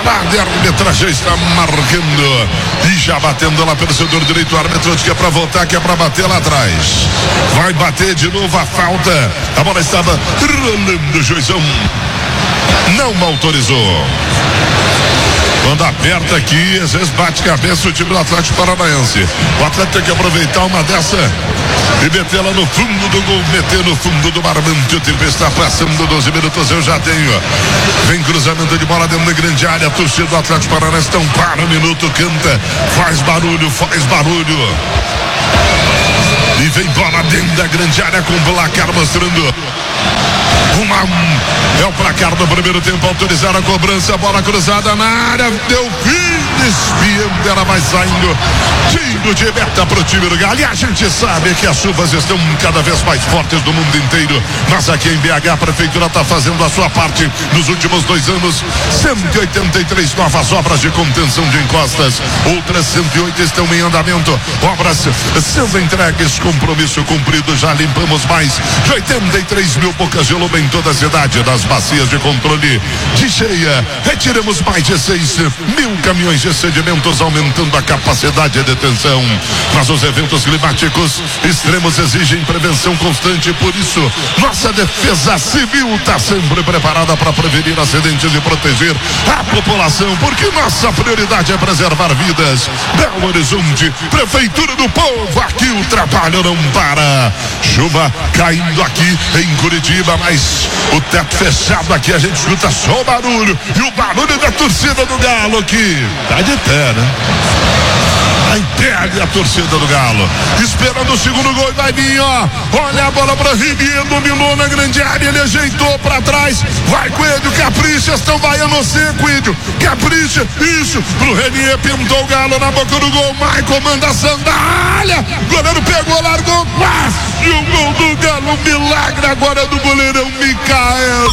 trabalha, a arbitragem está marcando e já batendo lá pelo setor direito, o árbitro que é pra voltar, que é pra bater lá atrás. Vai bater de novo a falta, a bola estava rolando, o juizão não autorizou. Quando aperta aqui, às vezes bate cabeça o time do Atlético Paranaense. O Atlético tem que aproveitar uma dessa e meter lá no fundo do gol, meter no fundo do barbante. O tempo está passando 12 minutos, eu já tenho. Vem cruzamento de bola dentro da grande área. A torcida do Atlético Paranaense não para um minuto, canta, faz barulho, faz barulho. E vem bola dentro da grande área com o placar mostrando 1-1. É o placar do primeiro tempo, autorizar a cobrança, bola cruzada na área, deu fim, desviando, ela vai saindo, tiro de meta pro time do Galo. E a gente sabe que as chuvas estão cada vez mais fortes no mundo inteiro, mas aqui em BH a prefeitura está fazendo a sua parte. Nos últimos 2 anos, 183 novas obras de contenção de encostas, outras 108 estão em andamento, obras sendo entregues, compromisso cumprido, já limpamos mais de 83 mil bocas de lobo em toda a cidade. Das bacias de controle de cheia, retiramos mais de 6 mil caminhões de sedimentos, aumentando a capacidade de detenção. Mas os eventos climáticos extremos exigem prevenção constante, por isso nossa defesa civil está sempre preparada para prevenir acidentes e proteger a população, porque nossa prioridade é preservar vidas. Belo Horizonte, Prefeitura do Povo, aqui o trabalho não para. Chuva caindo aqui em Curitiba, mas o teto fechado aqui, a gente escuta só o barulho, e o barulho da torcida do Galo que tá de pé, né? Tá em pé a torcida do Galo, esperando o segundo gol, e vai vir, ó, olha a bola pra Rinier, dominou na grande área, ele ajeitou pra trás, vai Coelho, capricha, estão vaiando você, Coelho, capricha, isso, pro Rinier, pintou o Galo na boca do gol, Michael manda a sandália, goleiro pegou, largou, quase o gol do Galo, um milagre agora do goleirão Micael.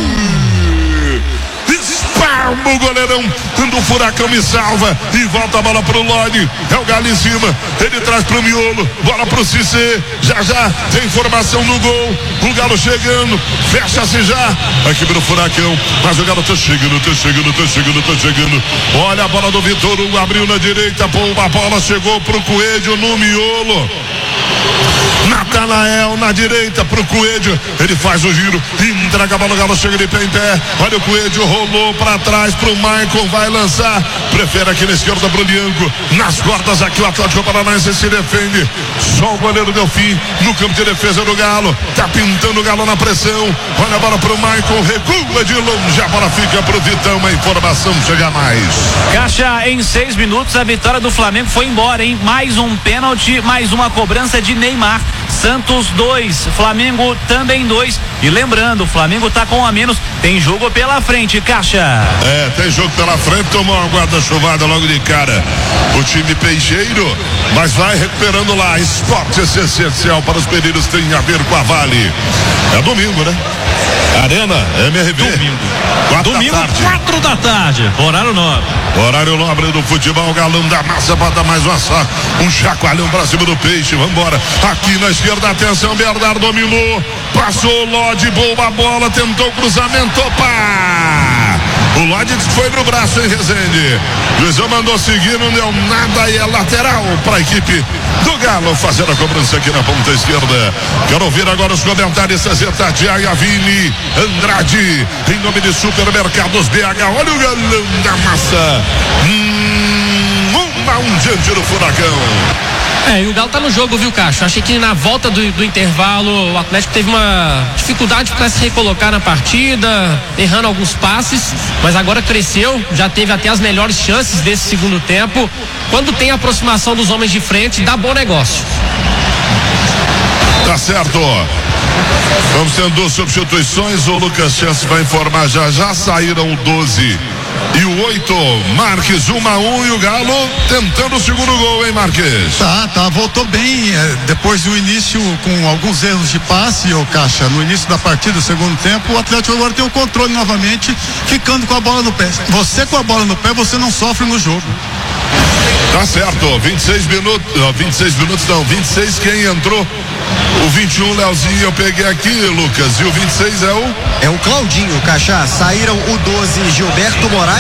O goleirão do Furacão me salva e volta a bola pro Lodi, é o Galo em cima, ele traz pro miolo, bola pro Cissé, já tem formação no gol, o Galo chegando, fecha-se já aqui pro Furacão, mas o Galo tá chegando, olha a bola do Vitor Hugo, abriu na direita, a bola chegou pro Coelho no miolo, Natanael na direita pro Coelho, ele faz o giro, entrega a bola, o Galo chega de pé em pé, olha o Coelho, rolou pra trás pro Maicon, vai lançar, prefere aqui na esquerda pro Lianco, nas cordas aqui o Atlético Paranaense se defende, só o goleiro Delfim no campo de defesa do Galo, tá pintando o Galo na pressão, olha a bola pro Maicon, recua de longe, a bola fica pro Vitão, a informação chega mais. Caixa, em 6 minutos a vitória do Flamengo foi embora, hein? Mais um pênalti, mais uma cobrança de Neymar. Santos 2, Flamengo também 2. E lembrando, o Flamengo tá com 1 a menos, tem jogo pela frente, Caixa. Tem jogo pela frente, tomou uma guarda-chuvada logo de cara o time peixeiro, mas vai recuperando lá. Esporte essencial para os períodos, tem a ver com a Vale. É domingo, né? Arena MRV. Domingo, 4 da tarde, horário nobre. Horário nobre do futebol, Galão da Massa para dar mais um chacoalhão pra cima do Peixe. Vambora, aqui na esquerda, atenção, Bernardo dominou, passou o Lodi, boa bola, tentou o cruzamento, opa! O Lodi foi no braço, hein, Rezende? O Luizão mandou seguir, não deu nada, e é lateral para a equipe do Galo fazendo a cobrança aqui na ponta esquerda. Quero ouvir agora os comentários da Tatiaia Vini Andrade, em nome de Supermercados BH. Olha o Galão da Massa. 1-1 diante do Furacão. E o Galo tá no jogo, viu, Caixa? Achei que na volta do intervalo o Atlético teve uma dificuldade para se recolocar na partida, errando alguns passes, mas agora cresceu, já teve até as melhores chances desse segundo tempo. Quando tem a aproximação dos homens de frente, dá bom negócio. Tá certo. Vamos tendo 2 substituições, o Lucas Chance vai informar já saíram o 12 e o 8, Marques 1-1, e o Galo tentando o segundo gol, hein, Marques? Tá, voltou bem, depois do início com alguns erros de passe, ô Caixa, no início da partida, segundo tempo, o Atlético agora tem o controle novamente, ficando com a bola no pé. Você com a bola no pé, você não sofre no jogo. Tá certo, 26 minutos não, 26 quem entrou? O 21, Leozinho, eu peguei aqui, Lucas, e o 26 é o Claudinho, Caixa. Saíram o 12, Gilberto Moraes.